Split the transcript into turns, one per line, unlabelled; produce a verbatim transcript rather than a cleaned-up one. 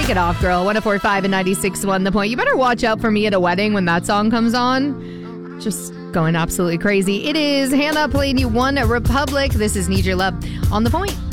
Shake It Off, Girl. one oh four point five and ninety-six point one The Point. You better watch out for me at a wedding when that song comes on. Just going absolutely crazy. It is Hannah playing you One Republic. This is Need Your Love on The Point.